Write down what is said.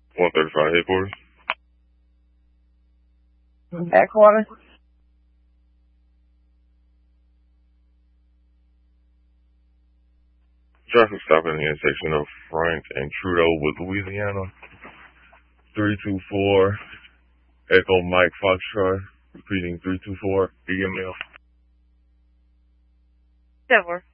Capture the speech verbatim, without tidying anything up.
one thirty-five headquarters. Headquarters? Traffic stop in the intersection of Frank and Trudeau with Louisiana. three two four Echo Mike Foxtrot. Repeating three two four E M L. Silver.